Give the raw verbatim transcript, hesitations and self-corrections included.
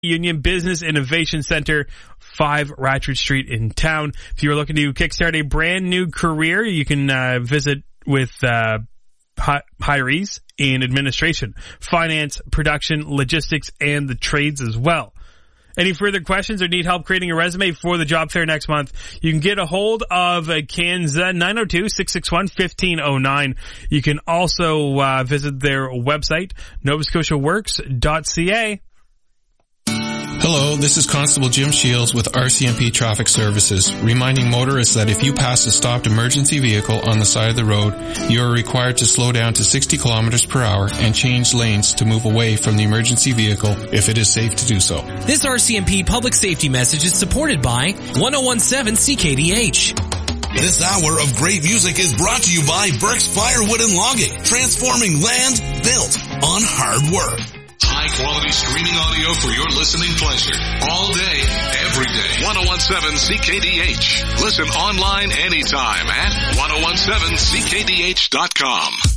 Union Business Innovation Center, five Ratchford Street in town. If you're looking to kickstart a brand new career, you can uh, visit with uh, hirees in administration, finance, production, logistics, and the trades as well. Any further questions or need help creating a resume for the job fair next month, you can get a hold of uh, Kanza nine oh two, six six one, one five oh nine. You can also uh, visit their website, nova scotia works dot c a. Hello, this is Constable Jim Shields with R C M P Traffic Services, reminding motorists that if you pass a stopped emergency vehicle on the side of the road, you are required to slow down to sixty kilometers per hour and change lanes to move away from the emergency vehicle if it is safe to do so. This R C M P public safety message is supported by one oh one seven C K D H. This hour of great music is brought to you by Burke's Firewood and Logging, transforming land built on hard work. High-quality streaming audio for your listening pleasure. All day, every day. one oh one seven C K D H. Listen online anytime at ten seventeen C K D H dot com.